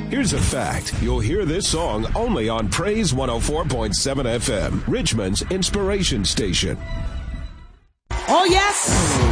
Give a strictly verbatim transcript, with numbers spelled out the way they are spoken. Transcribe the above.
Here's a fact. You'll hear this song only on Praise one oh four point seven F M, Richmond's inspiration station. Oh, yes.